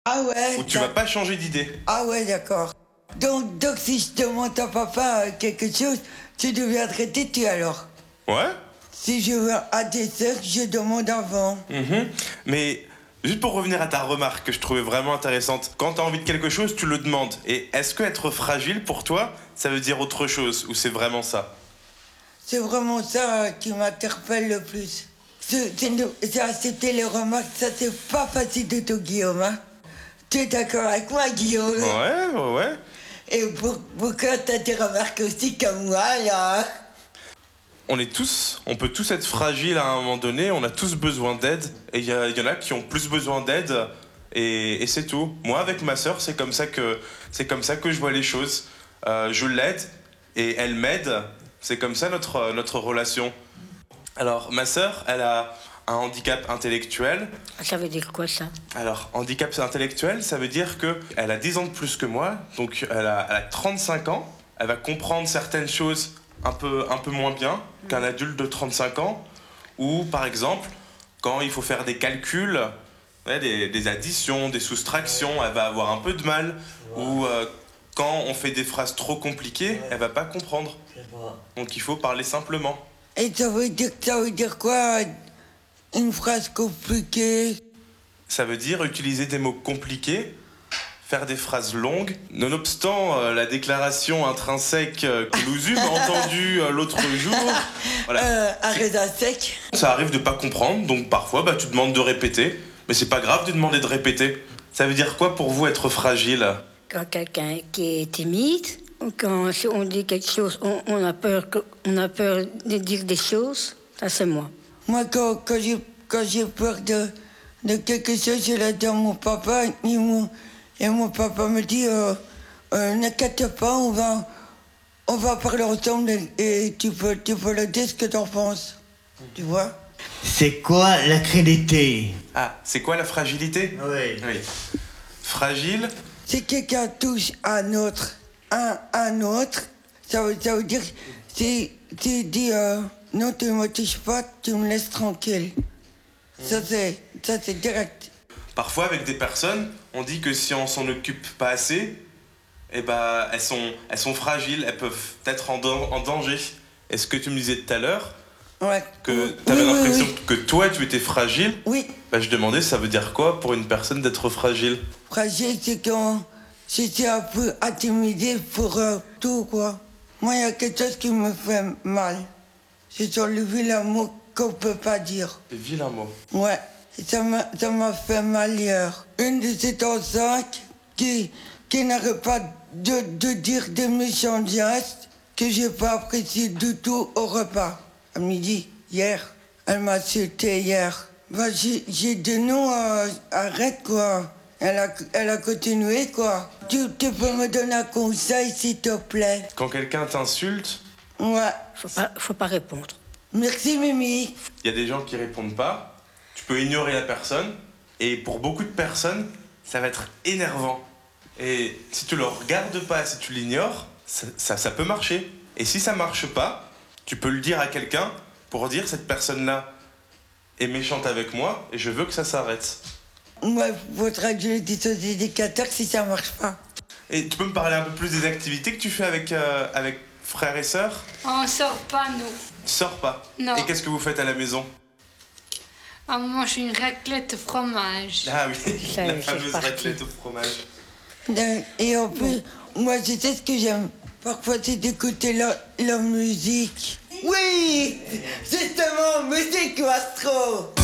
Ah ouais. Ou tu vas pas changer d'idée. Ah ouais, d'accord. Donc si je demande à papa quelque chose, tu deviendrais têtu alors. Ouais. Si je veux un dessert, je demande avant. Mais juste pour revenir à ta remarque que je trouvais vraiment intéressante, quand t'as envie de quelque chose, tu le demandes. Et est-ce que être fragile pour toi, ça veut dire autre chose ou c'est vraiment ça? C'est vraiment ça qui m'interpelle le plus. C'est accepter les remarques, ça c'est pas facile du tout, Guillaume. Hein. Tu es d'accord avec moi, Guillaume? Ouais. Et pourquoi t'as des remarques aussi comme moi, là? On peut tous être fragiles à un moment donné, on a tous besoin d'aide, et il y en a qui ont plus besoin d'aide, et c'est tout. Moi, avec ma sœur, c'est comme ça que je vois les choses. Je l'aide, et elle m'aide, c'est comme ça notre relation. Alors, ma sœur, elle a un handicap intellectuel. Ça veut dire quoi, ça? Alors, handicap intellectuel, ça veut dire qu'elle a 10 ans de plus que moi, donc elle a 35 ans, elle va comprendre certaines choses un peu moins bien qu'un adulte de 35 ans, ou par exemple, quand il faut faire des calculs, ouais, des additions, des soustractions, elle va avoir un peu de mal, ou quand on fait des phrases trop compliquées, elle va pas comprendre. Donc il faut parler simplement. Et ça veut dire quoi, une phrase compliquée? Ça veut dire utiliser des mots compliqués, faire des phrases longues. Nonobstant la déclaration intrinsèque que Louzu m'a entendue l'autre jour, voilà. Un raisin sec. Ça arrive de pas comprendre, donc parfois tu demandes de répéter, mais c'est pas grave de demander de répéter. Ça veut dire quoi pour vous être fragile? Quand quelqu'un qui est timide, ou quand si on dit quelque chose, on a peur de dire des choses, ça c'est moi. Moi, quand j'ai peur de quelque chose, je le dis à mon papa, et mon papa me dit, n'inquiète pas, on va parler ensemble et tu peux le dire ce que t'en penses. Tu vois? C'est quoi la crédité? Ah, c'est quoi la fragilité? Oui. Fragile? Si quelqu'un touche un autre, ça veut dire, si tu dis, non, tu ne me touches pas, tu me laisses tranquille. Ça c'est direct. Parfois, avec des personnes, on dit que si on s'en occupe pas assez, eh ben, elles sont fragiles, elles peuvent être en danger. Est-ce que tu me disais tout à l'heure que tu avais l'impression que toi, tu étais fragile? Oui. Je demandais, ça veut dire quoi pour une personne d'être fragile? Fragile, c'est quand j'étais un peu intimidé pour tout, quoi. Moi, il y a quelque chose qui me fait mal. C'est sur le vilain mot qu'on peut pas dire. Les vilains mots? Ouais. Ça m'a fait mal hier. Une de ces enceintes qui n'arrête pas de dire des méchants gestes que j'ai pas apprécié du tout au repas. À midi, hier. Elle m'a insulté hier. J'ai dit non, arrête quoi. Elle a continué quoi. Tu peux me donner un conseil s'il te plaît? Quand quelqu'un t'insulte? Ouais. Faut pas répondre. Merci Mimi. Il y a des gens qui répondent pas. Tu peux ignorer la personne. Et pour beaucoup de personnes, ça va être énervant. Et si tu le regardes pas, si tu l'ignores, ça peut marcher. Et si ça marche pas, tu peux le dire à quelqu'un pour dire cette personne-là est méchante avec moi et je veux que ça s'arrête. Moi, faudrait que je le dise aux éducateurs si ça marche pas. Et tu peux me parler un peu plus des activités que tu fais avec frères et sœurs? On sort pas, nous. Tu sors pas? Non. Et qu'est-ce que vous faites à la maison? On mange une raclette au fromage. Ah oui, Ça, la c'est fameuse parti. raclette au fromage. Et en plus, moi, je sais ce que j'aime. Parfois, c'est d'écouter la musique. Oui, justement, musique, Mastro.